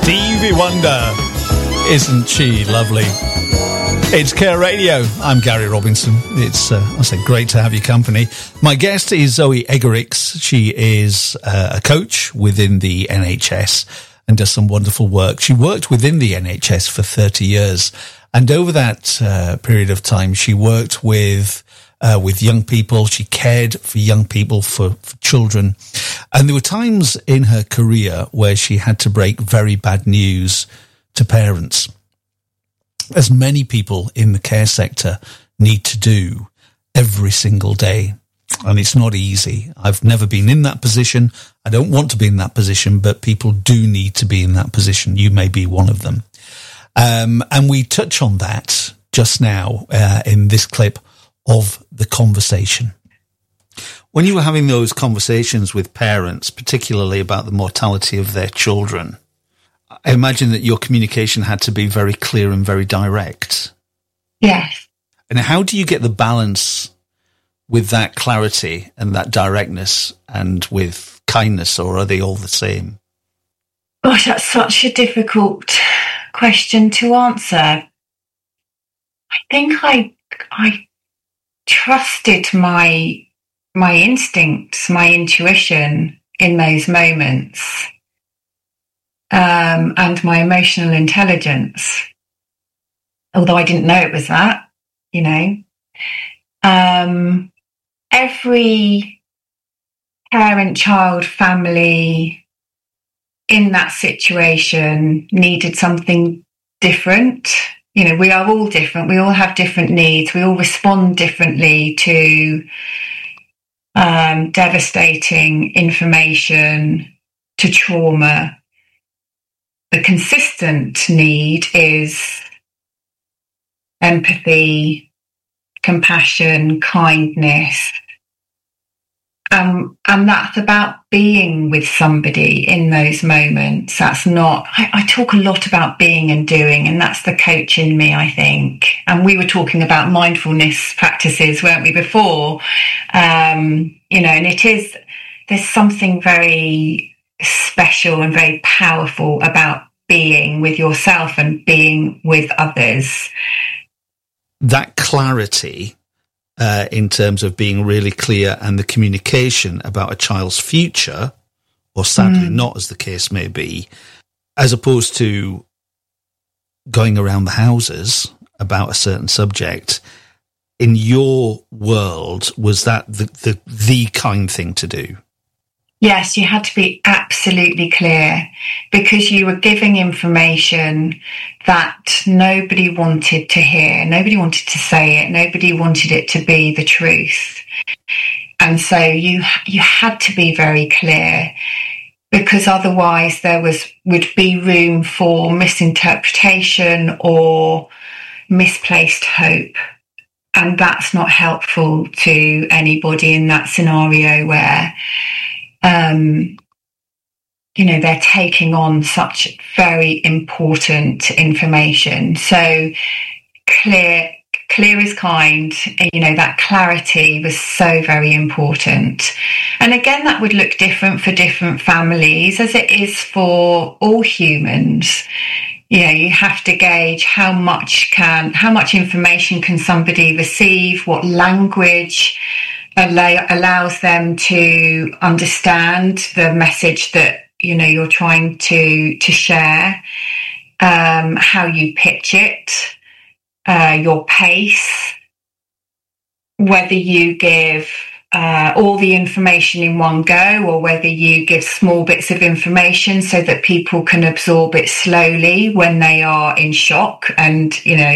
Stevie Wonder. Isn't she lovely? It's Care Radio. I'm Gary Robinson. It's, great to have your company. My guest is Zoe Eggerichs. She is a coach within the NHS and does some wonderful work. She worked within the NHS for 30 years. And over that period of time, she worked with young people. She cared for young people, for children. And there were times in her career where she had to break very bad news to parents, as many people in the care sector need to do every single day. And it's not easy. I've never been in that position. I don't want to be in that position, but people do need to be in that position. You may be one of them. And we touch on that just now in this clip of the conversation. When you were having those conversations with parents, particularly about the mortality of their children, I imagine that your communication had to be very clear and very direct. Yes. And how do you get the balance with that clarity and that directness and with kindness, or are they all the same? Gosh, that's such a difficult question to answer. I think I trusted my instincts, my intuition in those moments. And my emotional intelligence, although I didn't know it was that, you know. Every parent, child, family in that situation needed something different. You know, we are all different. We all have different needs. We all respond differently to devastating information, to trauma. The consistent need is empathy, compassion, kindness. And that's about being with somebody in those moments. That's not, I talk a lot about being and doing, and that's the coach in me, I think. And we were talking about mindfulness practices, weren't we, before? And there's something very special and very powerful about being with yourself and being with others. That clarity in terms of being really clear and the communication about a child's future, or sadly not, as the case may be, as opposed to going around the houses about a certain subject, in your world, was that the kind thing to do? Yes, you had to be absolutely clear, because you were giving information that nobody wanted to hear. Nobody wanted to say it. Nobody wanted it to be the truth. And so you had to be very clear, because otherwise there would be room for misinterpretation or misplaced hope. And that's not helpful to anybody in that scenario where they're taking on such very important information. So clear is kind. That clarity was so very important. And again, that would look different for different families, as it is for all humans. You have to gauge how much information can somebody receive, what language allows them to understand the message that you're trying to share, how you pitch it, your pace, whether you give all the information in one go, or whether you give small bits of information so that people can absorb it slowly when they are in shock and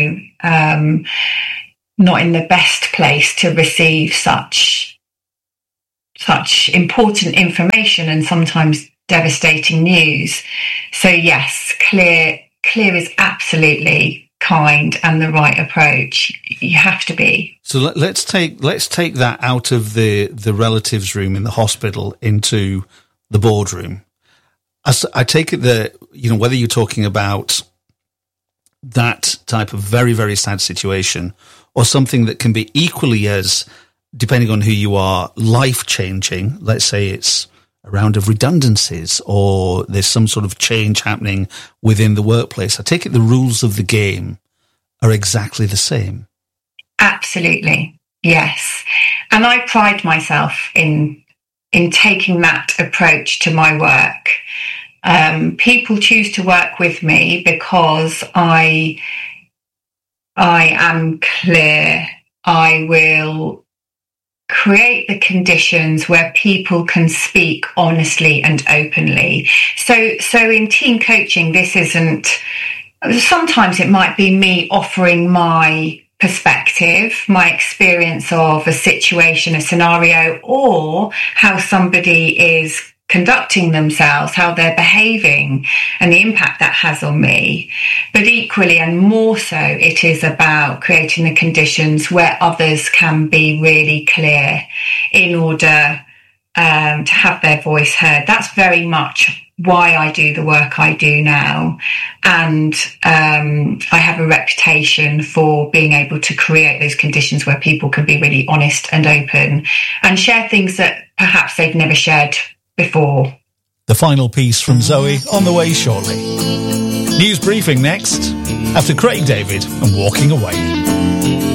not in the best place to receive such important information and sometimes devastating news. So yes, clear is absolutely kind and the right approach. You have to be. So let's take that out of the relatives room in the hospital into the boardroom. I take it that, whether you're talking about that type of very, very sad situation, or something that can be equally as, depending on who you are, life-changing. Let's say it's a round of redundancies or there's some sort of change happening within the workplace, I take it the rules of the game are exactly the same. Absolutely, yes. And I pride myself in taking that approach to my work. People choose to work with me because I am clear. I will create the conditions where people can speak honestly and openly. So in team coaching, this isn't, sometimes it might be me offering my perspective, my experience of a situation, a scenario, or how somebody is conducting themselves, how they're behaving, and the impact that has on me. But equally and more so, it is about creating the conditions where others can be really clear in order to have their voice heard. That's very much why I do the work I do now. And I have a reputation for being able to create those conditions where people can be really honest and open and share things that perhaps they've never shared before. The final piece from Zoe on the way shortly. News briefing next, after Craig David and Walking Away.